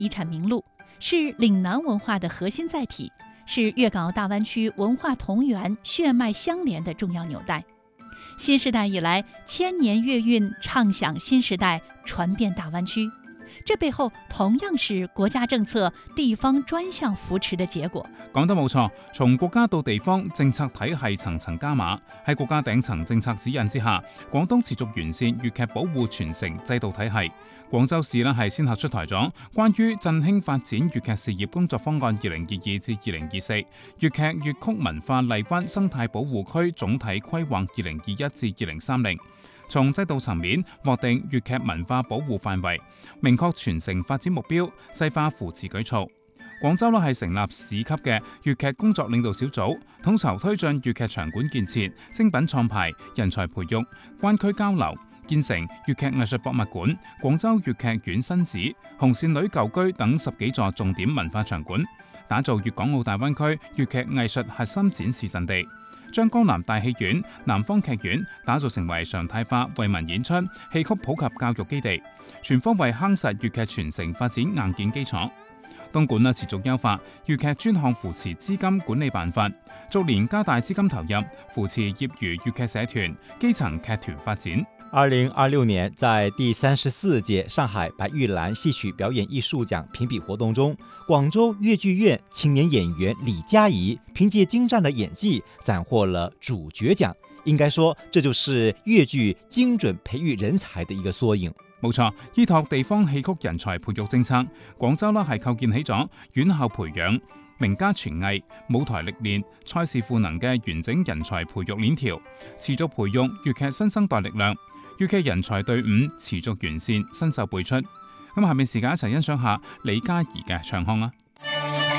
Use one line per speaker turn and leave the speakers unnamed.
遺產名錄，是嶺南文化的核心載體，是粵港澳大灣區文化同源、血脈相連的重要紐帶。新時代以來，千年粵韻唱響新時代，傳遍大灣區。這背後同樣是國家政策、地方專項扶持的結果。
講得冇錯，從國家到地方，政策體系層層加碼。喺國家頂層政策指引之下，廣東持續完善粵劇保護傳承制度體系。廣州市係先後出台咗關於振興發展粵劇事業工作方案2022至2024、粵劇粵曲文化荔灣生態保護區總體規劃2021至2030。從制度層面劃定粵劇文化保護範圍，明確傳承發展目標，細化扶持舉措。廣州係成立市級嘅粵劇工作領導小組，統籌推進粵劇場館建設、精品創排、人才培育、灣區交流，建成粵劇藝術博物館、廣州粵劇院新址、紅線女舊居等10幾座重點文化場館，打造粵港澳大灣區粵劇藝術核心展示陣地。將江南大戲院、南方劇院打造成為常態化為民演出、戲曲普及教育基地，全方位夯實粵劇傳承發展硬件基礎。東莞持續優化粵劇專項扶持資金管理辦法，逐年加大資金投入，扶持業餘粵劇社團、基層劇團發展。
2026年，在第34屆上海白玉蘭戲曲表演藝術獎評比活動中，廣州粵劇院青年演員李嘉怡憑借精湛的演技，斬獲了主角獎。應該說，這就是粵劇精準培育人才的一個縮影。
冇錯，依託地方戲曲人才培育政策，廣州係構建起咗院校培養、名家傳藝、舞台歷練、賽事賦能嘅完整人才培育鏈條，持續培育粵劇新生代力量。粵劇人才隊伍持續完善，新秀輩出。咁下面時間一齊欣賞下李嘉怡嘅唱腔啦。